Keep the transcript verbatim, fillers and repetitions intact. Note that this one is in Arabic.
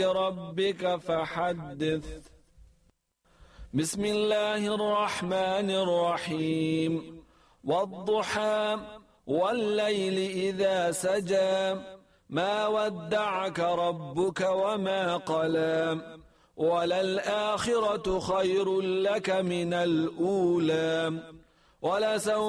ربك فحدث بسم الله الرحمن الرحيم والضحى والليل إذا سجى ما ودعك ربك وما قلى وللآخرة خير لك من الأولى ولسوف